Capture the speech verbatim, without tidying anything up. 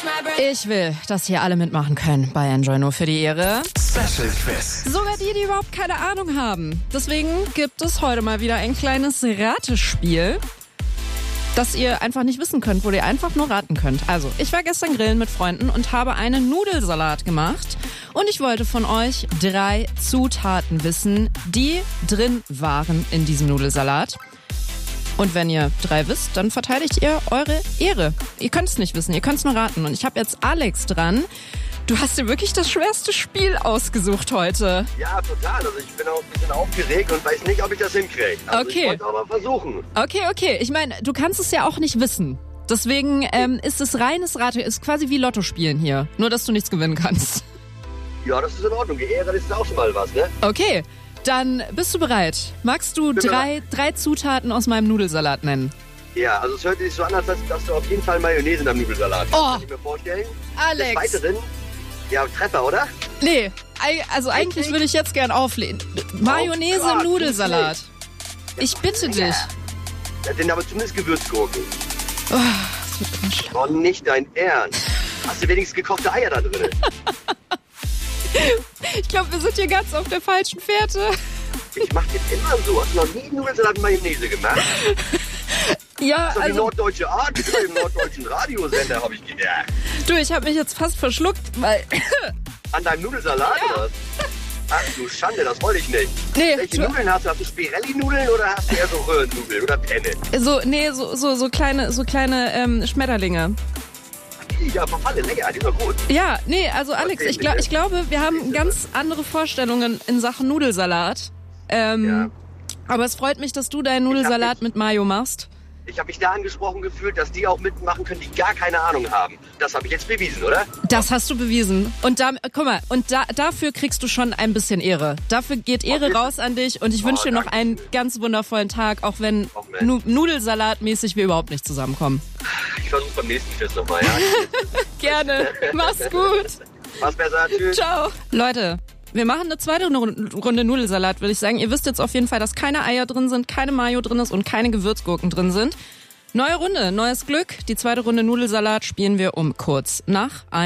Ich will, dass hier alle mitmachen können bei Enjoy nur für die Ehre. Special Quiz. Sogar die, die überhaupt keine Ahnung haben. Deswegen gibt es heute mal wieder ein kleines Ratespiel, das ihr einfach nicht wissen könnt, wo ihr einfach nur raten könnt. Also, ich war gestern grillen mit Freunden und habe einen Nudelsalat gemacht. Und ich wollte von euch drei Zutaten wissen, die drin waren in diesem Nudelsalat. Und wenn ihr drei wisst, dann verteidigt ihr eure Ehre. Ihr könnt es nicht wissen, ihr könnt es nur raten. Und ich habe jetzt Alex dran. Du hast dir wirklich das schwerste Spiel ausgesucht heute. Ja, total. Also ich bin auch ein bisschen aufgeregt und weiß nicht, ob ich das hinkriege. Also Okay. Ich wollte aber versuchen. Okay, okay. Ich meine, du kannst es ja auch nicht wissen. Deswegen ähm, ist es reines Rate, ist quasi wie Lotto spielen hier. Nur, dass du nichts gewinnen kannst. Ja, das ist in Ordnung. Die Ehre ist auch schon mal was, ne? Okay, dann bist du bereit. Magst du Bin drei, drei Zutaten aus meinem Nudelsalat nennen? Ja, also es hört sich so an, als dass du auf jeden Fall Mayonnaise in deinem Nudelsalat hast. Oh. Kann ich mir vorstellen. Alex. Des Weiteren, ja, Treffer, oder? Nee, ei- also eigentlich würde ich jetzt gern auflehnen. Mayonnaise Oh Gott, im Nudelsalat. Ich bitte dich. Das sind aber zumindest Gewürzgurken. Oh, das wird immer schlimm. Oh, nicht dein Ernst. Hast du wenigstens gekochte Eier da drin? Ich glaube, wir sind hier ganz auf der falschen Fährte. Ich mach das immer so. Hast du noch nie einen Nudelsalat mit Mayonnaise gemacht? Ja, Das ist doch die also norddeutsche Art. Das ist doch im norddeutschen Radiosender, habe ich gedacht. du, ich habe mich jetzt fast verschluckt, weil... An deinem Nudelsalat Ja. oder was? Ach du Schande, das wollte ich nicht. Nee, Welche du- Nudeln hast du? Hast du Spirelli-Nudeln oder hast du eher so Röhrennudeln oder Penne? So, nee, so, so, so kleine, so kleine ähm, Schmetterlinge. Ja, verfalle, lecker, die ist doch gut. Ja, nee, also Alex, ich, glaub, ich glaube, wir haben ganz andere Vorstellungen in Sachen Nudelsalat. Ähm, Ja. Aber es freut mich, dass du deinen Nudelsalat mich- mit Mayo machst. Ich habe mich da angesprochen gefühlt, dass die auch mitmachen können, die gar keine Ahnung haben. Das habe ich jetzt bewiesen, oder? Das hast du bewiesen. Und da, guck mal, und da, dafür kriegst du schon ein bisschen Ehre. Dafür geht Ehre Okay. raus an dich und ich Oh, wünsche dir noch danke. einen ganz wundervollen Tag, auch wenn Oh, Mensch. nu Nudelsalatmäßig wir überhaupt nicht zusammenkommen. Ich versuche beim nächsten Quiz nochmal, ja? Gerne. Mach's gut. Was besser, tschüss. Ciao. Leute, wir machen eine zweite Runde Nudelsalat, würde ich sagen. Ihr wisst jetzt auf jeden Fall, dass keine Eier drin sind, keine Mayo drin ist und keine Gewürzgurken drin sind. Neue Runde, neues Glück. Die zweite Runde Nudelsalat spielen wir um kurz nach